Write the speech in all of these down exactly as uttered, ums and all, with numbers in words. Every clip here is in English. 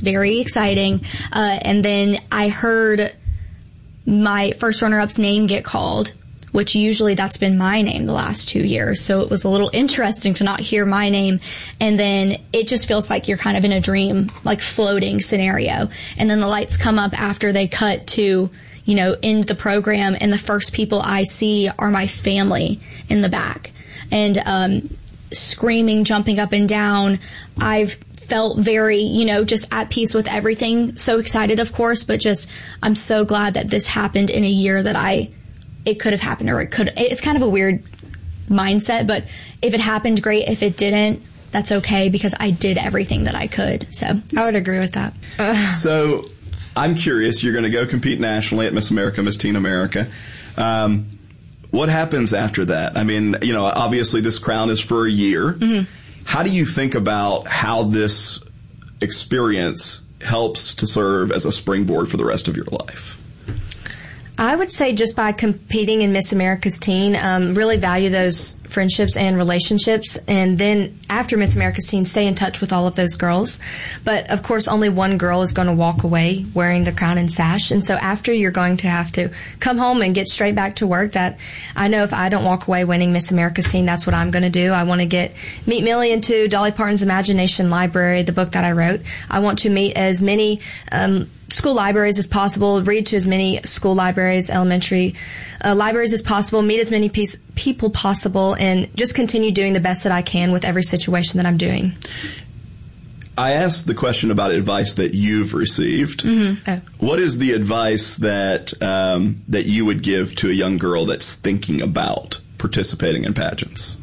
very exciting. Uh, and then I heard my first runner-up's name get called, which usually that's been my name the last two years. So it was a little interesting to not hear my name. And then it just feels like you're kind of in a dream, like floating scenario. And then the lights come up after they cut to, you know, end the program. And the first people I see are my family in the back. And, um, screaming, jumping up and down. I've felt very, you know, just at peace with everything. So excited, of course, but just, I'm so glad that this happened in a year that I, it could have happened, or it could, it's kind of a weird mindset, but if it happened, great. If it didn't, that's okay, because I did everything that I could. So I would agree with that. Uh. So I'm curious, you're going to go compete nationally at Miss America, Miss Teen America. Um, what happens after that? I mean, you know, obviously this crown is for a year. Mm-hmm. How do you think about how this experience helps to serve as a springboard for the rest of your life? I would say just by competing in Miss America's Teen, um, really value those friendships and relationships. And then after Miss America's Teen, stay in touch with all of those girls. But, of course, only one girl is going to walk away wearing the crown and sash. And so after, you're going to have to come home and get straight back to work. That I know if I don't walk away winning Miss America's Teen, that's what I'm going to do. I want to get meet Millie into Dolly Parton's Imagination Library, the book that I wrote. I want to meet as many um school libraries as possible, read to as many school libraries, elementary uh, libraries as possible, meet as many piece, people possible, and just continue doing the best that I can with every situation that I'm doing. I asked the question about advice that you've received. Mm-hmm. Oh. What is the advice that um, that you would give to a young girl that's thinking about participating in pageants?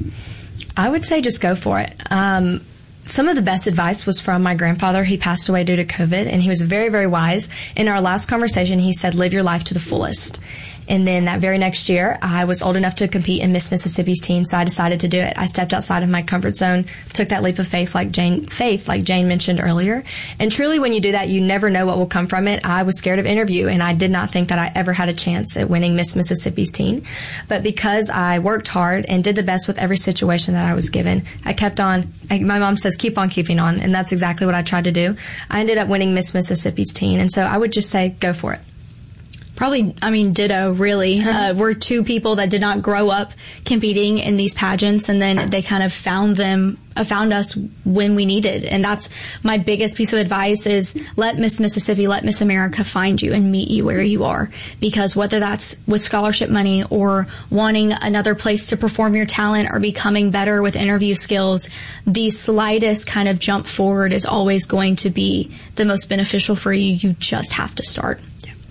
I would say just go for it. Um, Some of the best advice was from my grandfather. He passed away due to COVID, and he was very, very wise. In our last conversation, he said, live your life to the fullest. And then that very next year, I was old enough to compete in Miss Mississippi's Teen, so I decided to do it. I stepped outside of my comfort zone, took that leap of faith like Jane, faith, like Jane mentioned earlier. And truly, when you do that, you never know what will come from it. I was scared of interview, and I did not think that I ever had a chance at winning Miss Mississippi's Teen. But because I worked hard and did the best with every situation that I was given, I kept on. I, my mom says, keep on keeping on, and that's exactly what I tried to do. I ended up winning Miss Mississippi's Teen, and so I would just say, go for it. Probably, I mean, ditto, really. Uh, we're two people that did not grow up competing in these pageants, and then they kind of found them, uh, found us when we needed. And that's my biggest piece of advice is let Miss Mississippi, let Miss America find you and meet you where you are. Because whether that's with scholarship money or wanting another place to perform your talent or becoming better with interview skills, the slightest kind of jump forward is always going to be the most beneficial for you. You just have to start.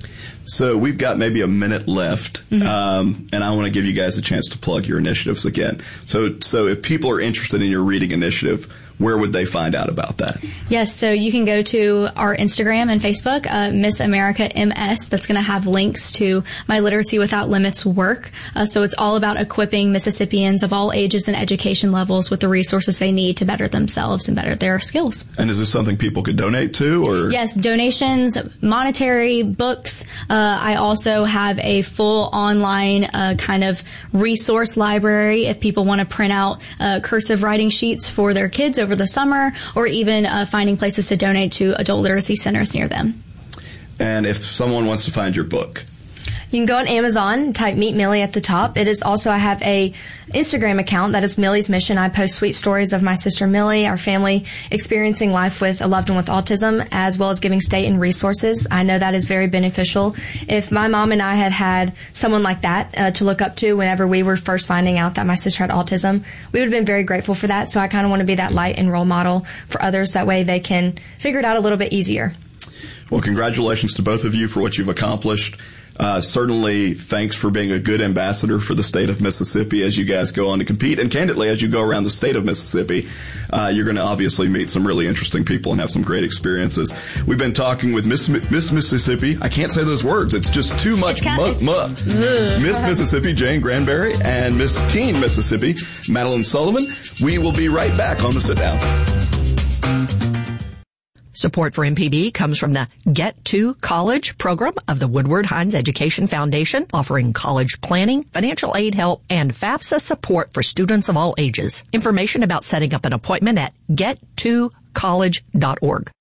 So we've got maybe a minute left, mm-hmm. um, and I want to give you guys a chance to plug your initiatives again. So, so if people are interested in your reading initiative, where would they find out about that? Yes, so you can go to our Instagram and Facebook, uh, Miss America M S. That's going to have links to my Literacy Without Limits work. Uh, so it's all about equipping Mississippians of all ages and education levels with the resources they need to better themselves and better their skills. And is this something people could donate to? Or Yes, donations, monetary, books. Uh, I also have a full online uh, kind of resource library if people want to print out uh, cursive writing sheets for their kids over the summer, or even uh, finding places to donate to adult literacy centers near them. And if someone wants to find your book? You can go on Amazon, type Meet Millie at the top. It is also, I have a Instagram account that is Millie's Mission. I post sweet stories of my sister Millie, our family experiencing life with a loved one with autism, as well as giving state and resources. I know that is very beneficial. If my mom and I had had someone like that uh, to look up to whenever we were first finding out that my sister had autism, we would have been very grateful for that. So I kind of want to be that light and role model for others. That way they can figure it out a little bit easier. Well, congratulations to both of you for what you've accomplished. Uh, certainly, thanks for being a good ambassador for the state of Mississippi as you guys go on to compete. And candidly, as you go around the state of Mississippi, uh, you're going to obviously meet some really interesting people and have some great experiences. We've been talking with Miss, Miss Mississippi. I can't say those words. It's just too much muck. Mu- Miss Mississippi, Jane Granberry, and Miss Teen Mississippi, Madeline Sullivan. We will be right back on the Sit Down. Support for M P B comes from the Get to College program of the Woodward Hines Education Foundation, offering college planning, financial aid help, and FAFSA support for students of all ages. Information about setting up an appointment at get to college dot org.